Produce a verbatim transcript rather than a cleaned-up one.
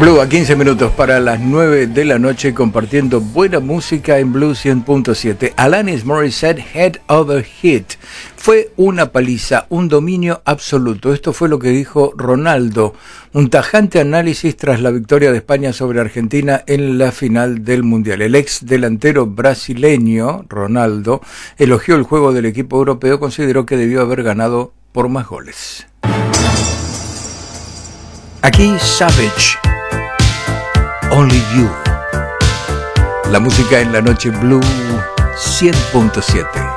Blue a quince minutos para las nueve de la noche, compartiendo buena música en Blue cien punto siete. Alanis Morissette, Head Over Hit. Fue una paliza, un dominio absoluto. Esto fue lo que dijo Ronaldo. Un tajante análisis tras la victoria de España sobre Argentina en la final del Mundial. El ex delantero brasileño, Ronaldo, elogió el juego del equipo europeo, consideró que debió haber ganado por más goles. Aquí Savage, Only You. La música en la noche Blue cien punto siete.